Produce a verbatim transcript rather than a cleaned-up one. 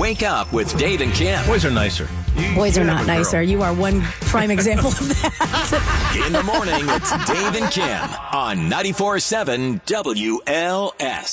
Wake Up with Dave and Kim. Boys are nicer. You, Boys you are have not a girl. nicer. You are one prime example of that. In the morning, it's Dave and Kim on ninety-four point seven W L S.